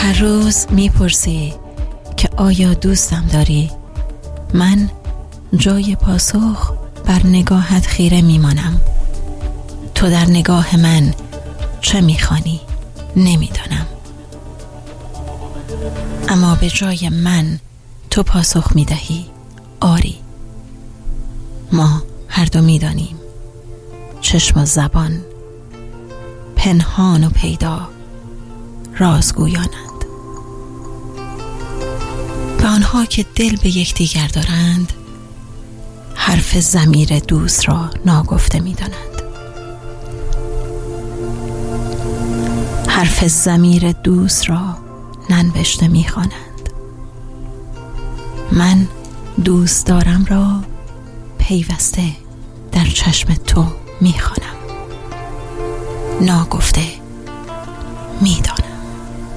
هر روز میپرسی که آیا دوستم داری؟ من جای پاسخ بر نگاهت خیره میمانم. تو در نگاه من چه میخوانی؟ نمیدانم. اما به جای من تو پاسخ میدهی آری. ما هر دو میدانیم چشم و زبان پنهان و پیدا رازگویانند. به آنها که دل به یکدیگر دارند حرف ضمیر دوست را ناگفته می‌دانند. حرف ضمیر دوست را ننوشته می‌خوانند. من دوست دارم را پیوسته در چشم تو می‌خوانم. ناگفته می‌دانم.